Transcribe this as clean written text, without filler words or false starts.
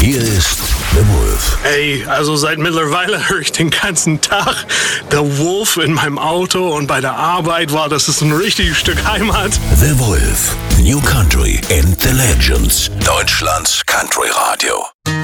Hier ist The Wolf. Ey, also seit mittlerweile höre ich den ganzen Tag The Wolf in meinem Auto und bei der Arbeit. Wow, das ist ein richtiges Stück Heimat. The Wolf, New Country and the Legends. Deutschlands Country Radio.